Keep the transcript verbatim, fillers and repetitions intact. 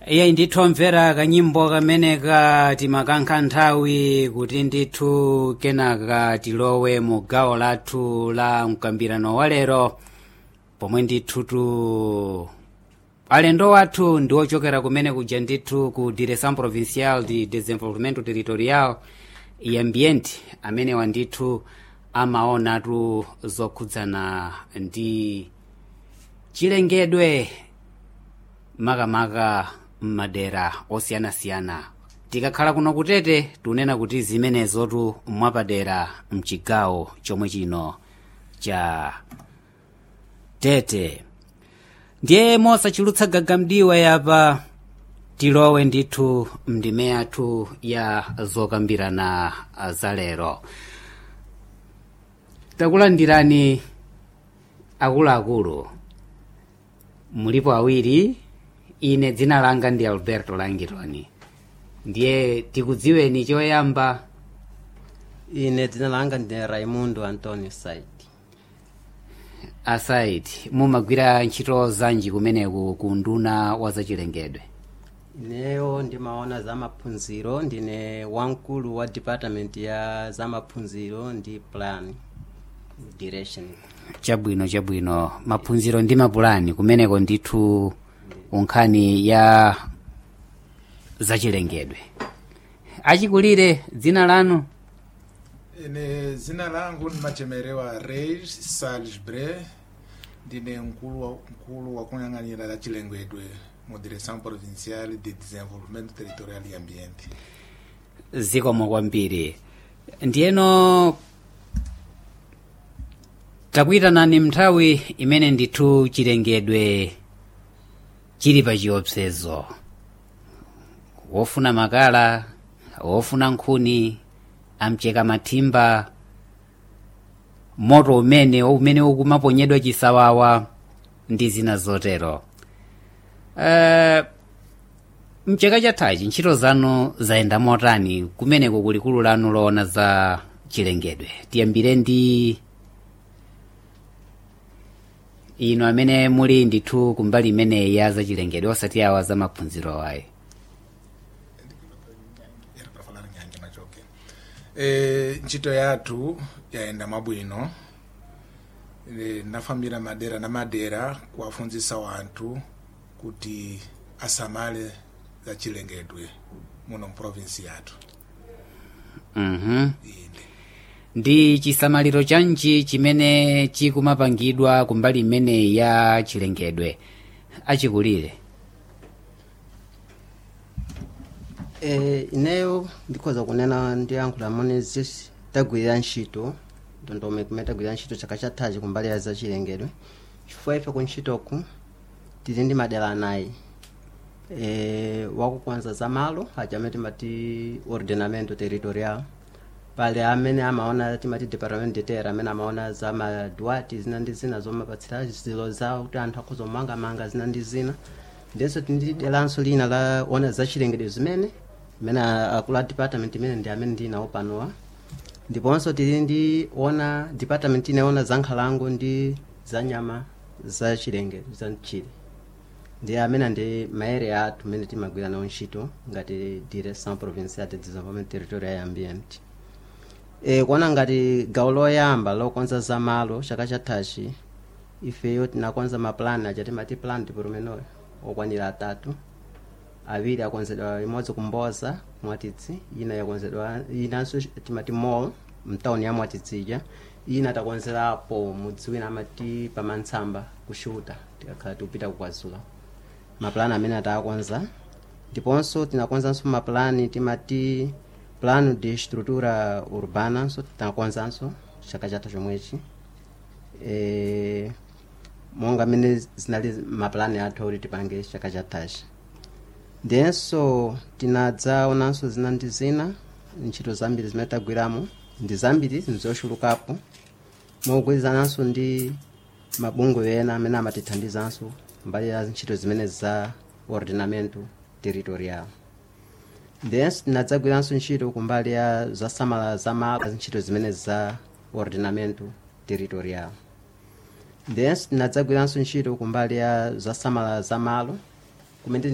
iye ndithu mvera kanyimbo kameneka timakankha nthawi kuti ndithu kenaka tilowe mu gawo lathu la mkambirano wa lero pomwe ndithu tu alendo wathu ndi ochokera kumene kuja ndithu ku Direção Provincial de Desenvolvimento Territorial e Ambiente amene wandithu amaonatu zokhudzana ndi chilengedwe makamaka m'madera osiyanasiyana. Tikakhala kuno kutete tunena kuti zimenezotu mwapadera mchigawo chomwe chino cha Tete. Ndiye mosachulutsa gagamdiwa yapa tilowe ndithu mndime yathu ya zokambirana za lero. Takulandirani akuluakulu. Mulipo awiri, ine dzina langa ndi Alberto Langironi. Ndiye tikudziweni choyamba. Ine dzina langa ndi Raimundo Antonio Said. Asaid, mumagwira ntchito zanji kumeneku ku nduna wa zachilengedwe? Ineyo ndimaona za maphunziro, ndine wamkulu wa department ya za maphunziro ndi plan direction. Chabwino chabwino, maphunziro ndi mapulani kumeneko ndithu unkhani ya zachilengedwe. Achikulire dzina lanu? Ine zina langu ndimachemerewa Reis Salisbury, ndine mkulu wa mkulu wa kuyang'anira la chilengedwe mu Direção Provincial de Desenvolvimento Territorial e Ambiente. Zikomo kwambiri. Ndiyeno takuyitanani mnthawi imene ndithu chilengedwe chili pa chiopsezo. Wofuna makala, wofuna nkhuni, amcheka mathimba, moto umene umene ukumaponyedwa chisawawa ndi zina zotero. Uh, mcheka chathachi ntchito zanu zayenda motani kumeneko kulikulu lanu loona za chilengedwe? Tiyambire ndi ino amene muli ndithu kumbali imene ya za chilengedwe osati awa za maphunziro ayi. E, ntchito yathu yayenda mabwino. E, nafambira madera na madera kuwafunzisa wanthu kuti asamale za chilengedwe muno mprovinsi yathu. Mhm. Ndi chisamaliro chanji chimene chikumapangidwa kumbali imene ya chilengedwe? Achikulire. Eh, ineyo ndikhoza kunena ndi yankhula mone zisi tagwirira ntchito ndondome kumene tagwirira ntchito chaka chathachi kumbali ya za chilengedwe. Chifukwa ife ku ntchitoku tili ndi madera anayi. Eh, wakukwanza za malo achame timati ordenamento territorial. Pale amene amaona timati department de terra amene amaona za madwati zina ndi zina zomapatsira zilo zawo kuti anthu akhoza kumanga manga zina ndi zina. Ndenso tindi delanso lina la ona za chilengedwe zimene mene akula department imene ndi amene ndinawo panowa. Ndiponso tili ndi ona department inaona za nkhalango ndi za nyama za chilengedwe za mchire. Ndi amene ndi maere athu mene timagwira nawo ntchito ngati Direção Provincial de Desenvolvimento Territorial e Ambiente. E kuona ngati gawo loyamba lokonza za malo chaka chathachi ifeyo tinakonza mapulani aja timati plan de pormenor okwanira atatu. Awiri akonzedwa imodzi kumboza Mwatitsi, ina yakonzedwa inanso timati mall mtauni ya Mwatitsija, ina takonzerapo mudziwina amati pamantsamba kushuta tikakhala tikupita kukwazula. Mapulani amene atakonza. Ndiponso tinakonzanso mapulani timati plano de estrutura urbana so tinakonzanso chaka chatha chomwechi. E, monga mene zinali mapulani athu kuti tipange chaka chathachi. Ndenso tinadzaonanso zina ndi zina ntchito zambiri zimene tagwiramo ndi zambiri nzochulukapo mogwirizananso ndi mabungwe ena amene amatithandizanso mbali ya ntchito zimene za ordenamento territorial. Ndenso tinadzagwiranso ntchito kumbali ya zasamala za malo ntchito zimene za ordenamento territorial. Ndenso tinadzagwiranso ntchito kumbali ya zasamala za malo kumene